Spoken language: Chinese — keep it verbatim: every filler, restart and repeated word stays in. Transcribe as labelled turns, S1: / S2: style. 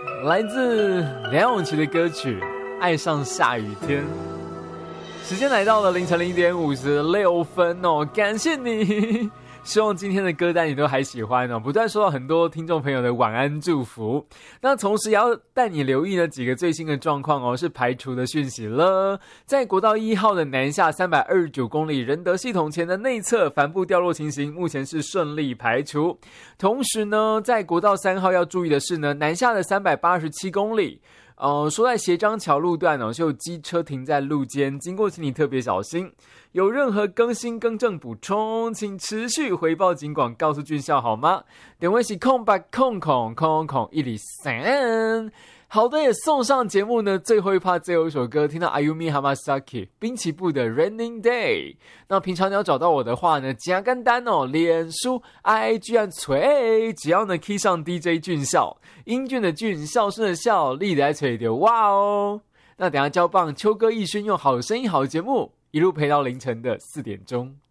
S1: 来自梁咏琪的歌曲《爱上下雨天》。时间来到了凌晨零点五十六分哦，感谢你。希望今天的歌单你都还喜欢哦，不断收到很多听众朋友的晚安祝福。那同时也要带你留意呢几个最新的状况哦，是排除的讯息了。在国道一号的南下三百二十九公里仁德系统前的内侧帆布掉落情形，目前是顺利排除。同时呢，在国道三号要注意的是呢，南下的三百八十七公里。呃，说在协章桥路段哦，是有机车停在路肩，经过请你特别小心。有任何更新更正补充，请持续回报警广，告诉军校好吗？点位是空白空空空空一里三。好的，也送上节目呢最后一趴最后一首歌，听到 Ayumi Hamasaki 滨崎步的 Raining Day。那平常你要找到我的话呢，简简单哦，脸书 I G 和锤，只要呢 key 上 D J 俊孝，英俊的俊，孝顺的孝，力的来锤的哇哦。那等一下交棒秋歌逸勋用好声音好节目一路陪到凌晨的四点钟。